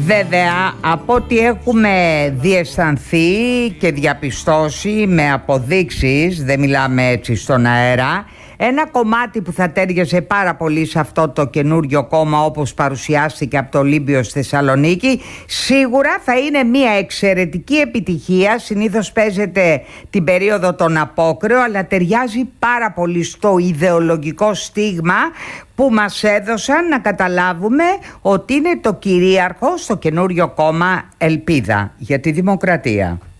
Βέβαια, από ό,τι έχουμε διαισθανθεί και διαπιστώσει με αποδείξεις, δεν μιλάμε έτσι στον αέρα, ένα κομμάτι που θα τέριαζε πάρα πολύ σε αυτό το καινούριο κόμμα όπως παρουσιάστηκε από το Ολύμπιο στη Θεσσαλονίκη, σίγουρα θα είναι μια εξαιρετική επιτυχία. Συνήθως παίζεται την περίοδο των απόκρεων, αλλά ταιριάζει πάρα πολύ στο ιδεολογικό στίγμα που μας έδωσαν να καταλάβουμε ότι είναι το κυρίαρχο στο καινούριο κόμμα Ελπίδα για τη Δημοκρατία.